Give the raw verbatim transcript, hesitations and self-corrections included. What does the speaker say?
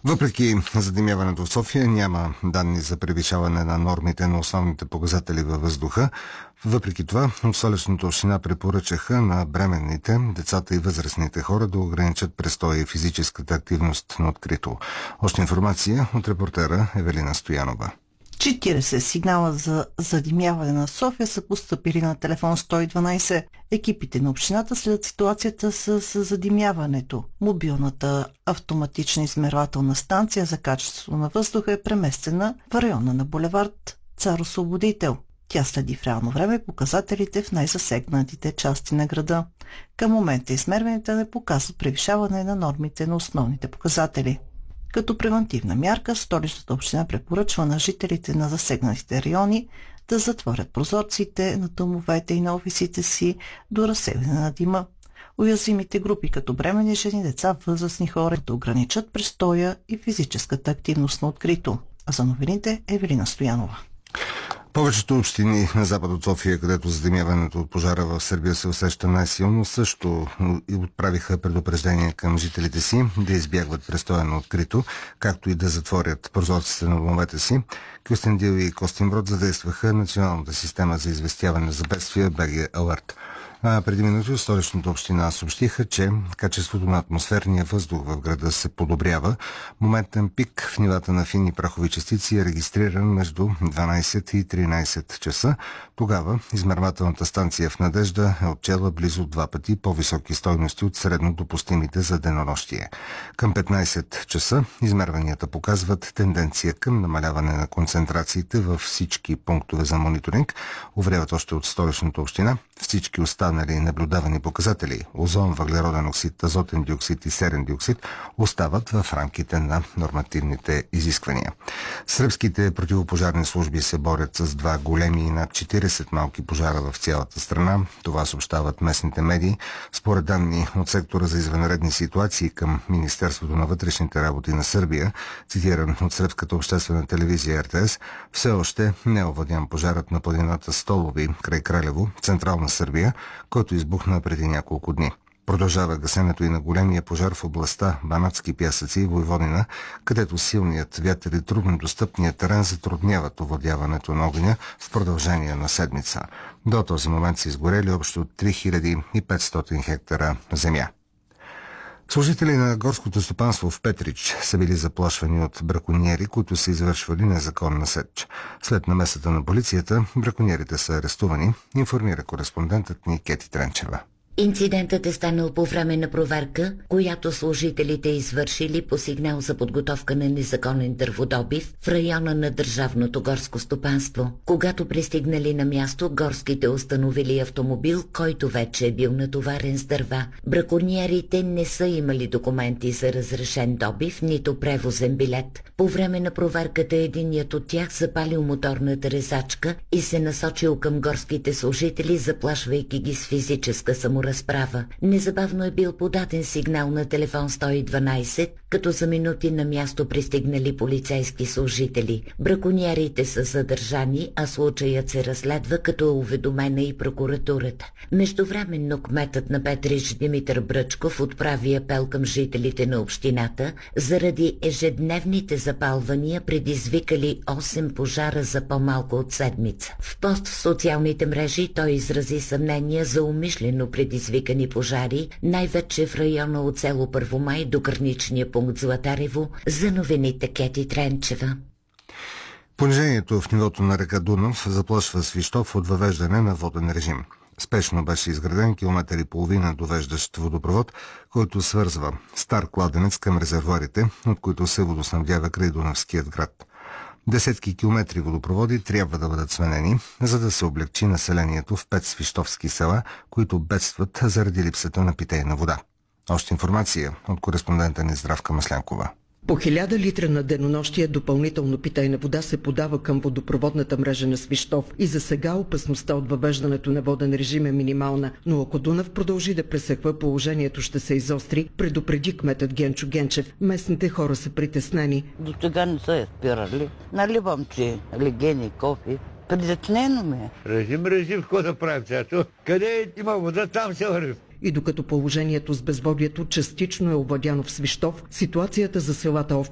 Въпреки задимяването в София няма данни за превишаване на нормите на основните показатели във въздуха. Въпреки това, от Столичната община препоръчаха на бременните, децата и възрастните хора да ограничат престоя и физическата активност на открито. Още информация от репортера Евелина Стоянова. четиридесет сигнала за задимяване на София са постъпили на телефон сто и дванадесет. Екипите на общината следят ситуацията с, с задимяването. Мобилната автоматична измервателна станция за качество на въздуха е преместена в района на булевард Цар Освободител. Тя следи в реално време показателите в най-засегнатите части на града. Към момента измерванията не показват превишаване на нормите на основните показатели. Като превантивна мярка, Столичната община препоръчва на жителите на засегнатите райони да затворят прозорците на домовете и на офисите си до разсеване на дима. Уязвимите групи, като бременни жени, деца, възрастни хора, да ограничат престоя и физическата активност на открито. А за новините Евелина Стоянова. Повечето общини на запад от София, където задимяването от пожара в Сърбия се усеща най-силно, също и отправиха предупреждение към жителите си да избягват престоя на открито, както и да затворят прозорците на домовете си. Кюстендил и Костинброд задействаха националната система за известяване за бедствия би джи Alert. А преди минути от Столичната община съобщиха, че качеството на атмосферния въздух в града се подобрява. Моментен пик в нивата на фини прахови частици е регистриран между дванадесет и тринадесет часа. Тогава измервателната станция в Надежда е отчела близо два пъти по-високи стойности от средно допустимите за денонощие. Към петнадесет часа измерванията показват тенденция към намаляване на концентрациите във всички пунктове за мониторинг. Уверяват още от Столичната община. Всички останали наблюдавани показатели – озон, въглероден оксид, азотен диоксид и серен диоксид – остават в рамките на нормативните изисквания. Сръбските противопожарни служби се борят с два големи и над четиридесет малки пожара в цялата страна. Това съобщават местните медии. Според данни от сектора за извънредни ситуации към Министерството на вътрешните работи на Сърбия, цитиран от сръбската обществена телевизия Ар Те Ес, все още не е овладян пожарът на планината Столови край Кралево, централна Сърбия, който избухна преди няколко дни. Продължава гасенето и на големия пожар в областта Банатски пясъци и Войводина, където силният вятър и труднодостъпният терен затрудняват овладяването на огъня в продължение на седмица. До този момент са изгорели общо три хиляди и петстотин хектара земя. Служители на горското стопанство в Петрич са били заплашвани от браконьери, които са извършвали незаконна сеч. След намесата на полицията, браконьерите са арестувани, информира кореспондентът ни Кети Тренчева. Инцидентът е станал по време на проверка, която служителите извършили по сигнал за подготовка на незаконен дърводобив в района на Държавното горско стопанство. Когато пристигнали на място, горските установили автомобил, който вече е бил натоварен с дърва. Браконьерите не са имали документи за разрешен добив, нито превозен билет. По време на проверката единият от тях запалил моторната резачка и се насочил към горските служители, заплашвайки ги с физическа саморазправа. Незабавно е бил подаден сигнал на телефон сто и дванадесет, като за минути на място пристигнали полицейски служители. Браконьерите са задържани, а случаят се разследва, като е уведомена и прокуратурата. Междувременно кметът на Петрич Димитър Бръчков отправи апел към жителите на общината заради ежедневните запалвания, предизвикали осем пожара за по-малко от седмица. В пост в социалните мрежи той изрази съмнения за умишлено предизвикани пожари, най-вече в района от село Първомай до граничния пункт Златарево. За новините Кети Тренчева. Понижението в нивото на река Дунав заплашва Свищов от въвеждане на воден режим. Спешно беше изграден километър и половина довеждащ водопровод, който свързва Стар кладенец към резервоарите, от които се водоснабдява край Дунавският град. Десетки километри водопроводи трябва да бъдат сменени, за да се облегчи населението в пет свищовски села, които бедстват заради липсата на питейна вода. Още информация от кореспондента ни Здравка Маслянкова. По хиляда литра на денонощие допълнително питейна вода се подава към водопроводната мрежа на Свищов и за сега опасността от въвеждането на воден режим е минимална, но ако Дунав продължи да пресъхва, положението ще се изостри, предупреди кметът Генчо Генчев. Местните хора са притеснени. До сега не са я спирали. Наливам ти легени, кофе. Притеснено ме. Режим, режим, какво да правим сега? Къде има вода, там се върви. И докато положението с безводието частично е овладяно в Свищов, ситуацията за селата Овча